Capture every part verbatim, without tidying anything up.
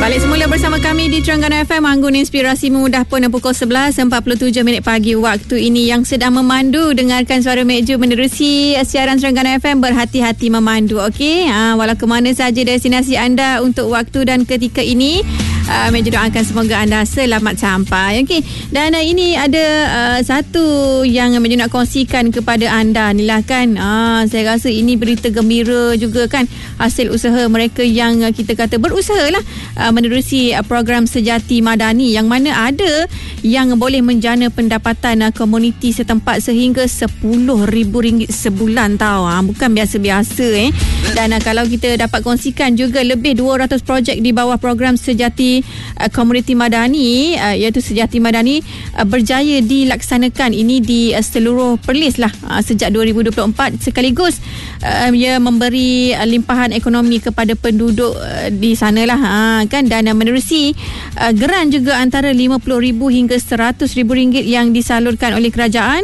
Balik semula bersama kami di Terengganu F M, Anggun Inspirasi Mudah pun pukul sebelas empat puluh tujuh minit pagi waktu ini. Yang sedang memandu dengarkan suara Mek Ju menerusi siaran Terengganu F M, berhati-hati memandu, okey? Ha, walau ke mana saja destinasi anda untuk waktu dan ketika ini, uh, Mek Ju doakan semoga anda selamat sampai, okey? Dan uh, ini ada uh, satu yang Mek Ju nak kongsikan kepada anda ni lah kan. Uh, saya rasa ini berita gembira juga kan, hasil usaha mereka yang uh, kita kata berusaha lah uh, menerusi uh, program Sejati Madani, yang mana ada yang boleh menjana pendapatan uh, komuniti setempat sehingga sepuluh ribu ringgit sebulan tau. Ha, bukan biasa-biasa eh. Dan uh, kalau kita dapat kongsikan juga lebih dua ratus projek di bawah program Sejati uh, Komuniti Madani, uh, iaitu Sejati Madani uh, berjaya dilaksanakan ini di uh, seluruh Perlis lah uh, sejak dua ribu dua puluh empat, sekaligus uh, ia memberi uh, limpahan ekonomi kepada penduduk uh, di sana lah ha, kan. Dan uh, menerusi uh, geran juga antara lima puluh ribu hingga seratus ribu ringgit yang disalurkan oleh kerajaan.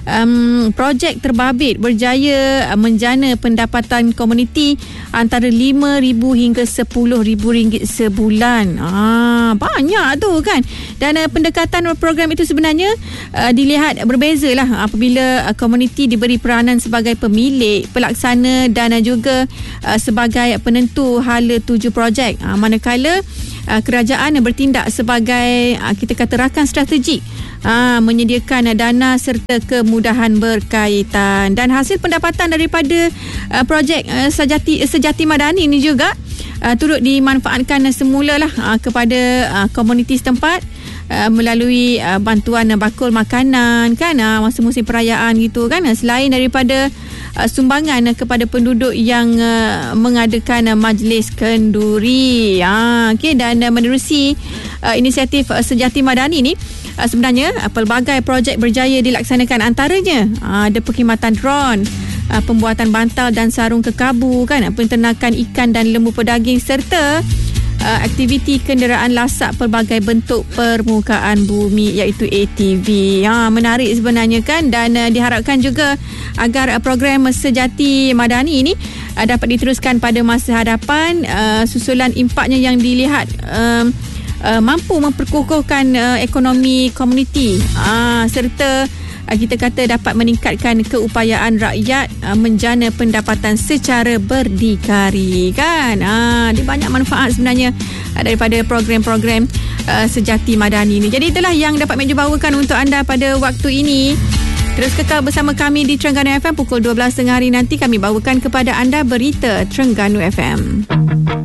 Um, projek terbabit berjaya uh, menjana pendapatan komuniti antara lima ribu hingga sepuluh ribu ringgit sebulan. Ah, banyak tu kan. Dan uh, pendekatan program itu sebenarnya uh, dilihat berbeza lah apabila uh, komuniti diberi peranan sebagai pemilik, pelaksana dan uh, juga uh, sebagai penentu hala tuju projek. Uh, manakala uh, kerajaan bertindak sebagai uh, kita kata rakan strategik, Ha, menyediakan dana serta kemudahan berkaitan. Dan hasil pendapatan daripada uh, projek uh, Sejati Sejati Madani ini juga uh, turut dimanfaatkan semula lah uh, kepada uh, komuniti setempat uh, melalui uh, bantuan uh, bakul makanan kan, uh, masa musim perayaan gitu kan, uh, selain daripada uh, sumbangan uh, kepada penduduk yang uh, mengadakan uh, majlis kenduri. Ha, okay. Dan uh, menerusi uh, inisiatif uh, Sejati Madani ni, Uh, sebenarnya uh, pelbagai projek berjaya dilaksanakan, antaranya uh, ada perkhidmatan drone, uh, pembuatan bantal dan sarung kekabu kan, uh, penternakan ikan dan lembu pedaging serta uh, aktiviti kenderaan lasak pelbagai bentuk permukaan bumi iaitu A T V. Ha, menarik sebenarnya kan. Dan uh, diharapkan juga agar uh, program Sejati Madani ini uh, dapat diteruskan pada masa hadapan, uh, susulan impaknya yang dilihat um, Uh, mampu memperkukuhkan uh, ekonomi komuniti, uh, serta uh, kita kata dapat meningkatkan keupayaan rakyat uh, menjana pendapatan secara berdikari kan. Uh, dia banyak manfaat sebenarnya uh, daripada program-program uh, Sejati Madani ini. Jadi itulah yang dapat Mek Ju bawakan untuk anda pada waktu ini. Terus kekal bersama kami di Terengganu F M. Pukul dua belas tengah hari nanti kami bawakan kepada anda berita Terengganu F M.